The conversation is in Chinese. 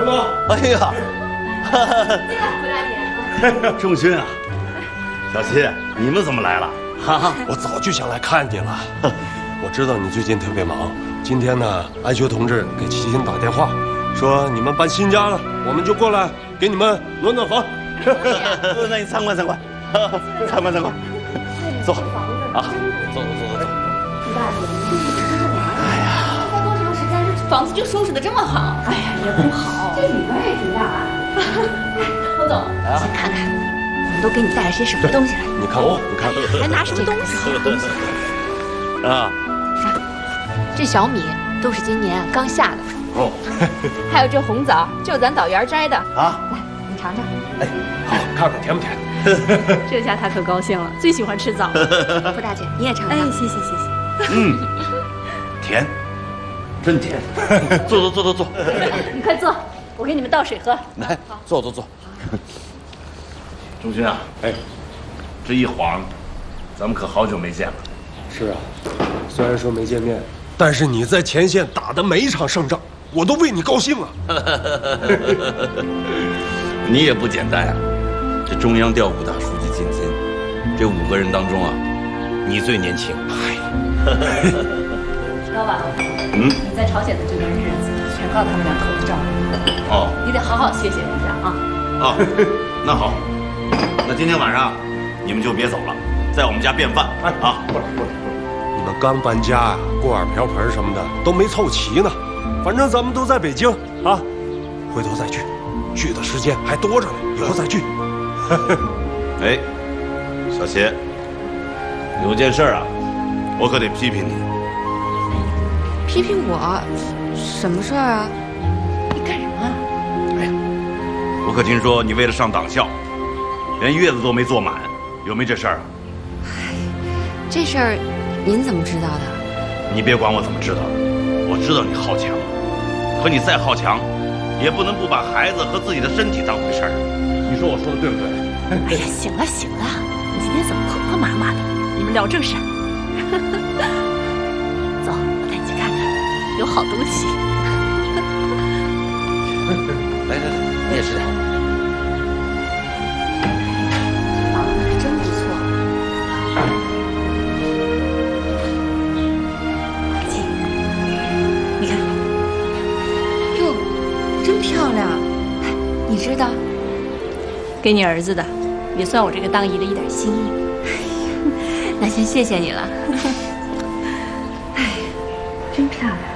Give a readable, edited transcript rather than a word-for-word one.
陈哥， 哎呀，仲勋啊，小七，你们怎么来了？ 哈，我早就想来看你了。我知道你最近特别忙，今天呢，安学同志给齐秦打电话，说你们搬新家了，我们就过来给你们暖暖房。 那你参观参观，参观参观，坐啊，坐。 大姐，哎呀，才多长时间，这房子就收拾得这么好？哎呀，也不好，这里边也挺大啊。侯总，先看看，我们都给你带了些什么东西来？ 你看我，你看， 还拿什么东西？好东西啊！ 这小米都是今年刚下的哦， 还有这红枣，就咱枣园摘的啊。 来，你尝尝。 哎，好，看看甜不甜？ 这下他可高兴了，最喜欢吃枣了。傅大姐，你也尝尝。哎，谢谢。 嗯，甜，真甜。坐。 你快坐，我给你们倒水喝。 来，坐。仲勋啊，哎，这一晃，咱们可好久没见了。 是啊，虽然说没见面，但是你在前线打的每一场胜仗，我都为你高兴啊。 你也不简单啊！这中央调虎大书记进京，这5个人当中啊，你最年轻。 老板，你在朝鲜的这段日子，全靠他们两口子照顾。 哦， 你得好好谢谢人家啊。 哦，那好，那今天晚上你们就别走了，在我们家便饭啊。 不是，你们刚搬家呀，锅碗瓢盆什么的都没凑齐呢。反正咱们都在北京啊，回头再聚，聚的时间还多着呢，以后再聚。 哎，小齐，有件事啊，我可得批评你。 批评我？什么事儿啊？你干什么？ 哎呀，我可听说你为了上党校，连月子都没坐满，有没这事儿啊？ 这事儿您怎么知道的？ 你别管我怎么知道的，我知道你好强，可你再好强，也不能不把孩子和自己的身体当回事儿。你说我说的对不对？ 哎呀，行了，你今天怎么婆婆妈妈的？你们聊正事儿。走，我带你去看看，有好东西。 来，你也吃点。 绑的还真不错。姐，你看，哟，真漂亮。你知道？给你儿子的，也算我这个当姨的一点心意。那先谢谢你了。哎，真漂亮。